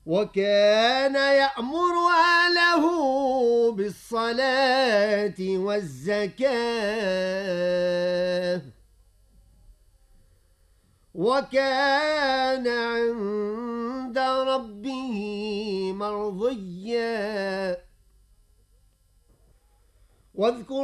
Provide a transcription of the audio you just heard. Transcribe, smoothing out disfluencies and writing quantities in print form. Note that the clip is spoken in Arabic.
وكان يأمر أهله بالصلاة والزكاة وكان عند ربه مرضيا واذكر